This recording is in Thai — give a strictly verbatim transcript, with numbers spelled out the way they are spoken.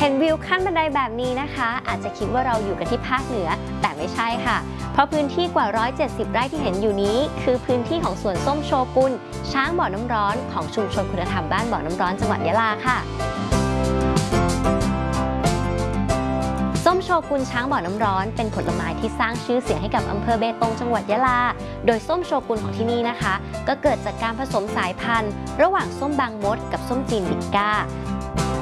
ห็นวิวขั้นบันไดแบบนี้นะคะอาจจะคิดว่าเราอยู่กันที่ภาคเหนือแต่ไม่ใช่ค่ะเพราะพื้นที่กว่าหนึ่งร้อยเจ็ดสิบไร่ที่เห็นอยู่นี้คือพื้นที่ของสวนส้มโชกุนช้างบ่อน้ำร้อนของชุมชนคุณธรรมบ้านบ่อน้ำร้อนจังหวัดยะลาค่ะส้มโชกุนช้างบ่อน้ำร้อนเป็นผลไม้ที่สร้างชื่อเสียงให้กับอำเภอเบตงจังหวัดยะลาโดยส้มโชกุนของที่นี่นะคะก็เกิดจากการผสมสายพันธุ์ระหว่างส้มบางมดกับส้มจีนบิก้า